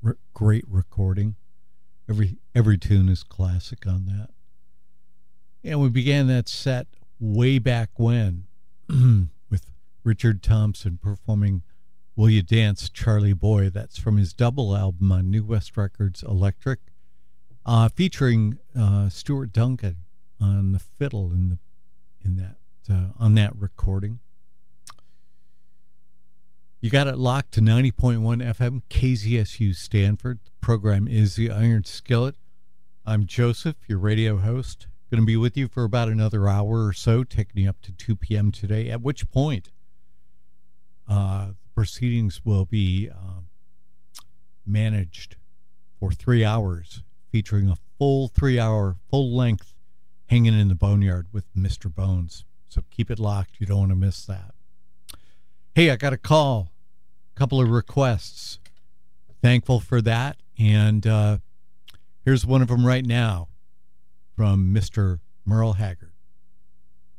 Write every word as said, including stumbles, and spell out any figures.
re- great recording. Every every tune is classic on that. And we began that set way back when with Richard Thompson performing Will You Dance, Charlie Boy. That's from his double album on New West Records, Electric, uh, featuring uh, Stuart Duncan on the fiddle in the in that uh, on that recording. You got it locked to ninety point one F M, K Z S U Stanford. The program is The Iron Skillet. I'm Joseph, your radio host. Going to be with you for about another hour or so, taking you up to two p.m. today, at which point uh, the proceedings will be um, managed for three hours, featuring a full three-hour, full-length Hanging in the Boneyard with Mister Bones. So keep it locked. You don't want to miss that. Hey, I got a call. A couple of requests. Thankful for that. And uh, here's one of them right now from Mister Merle Haggard.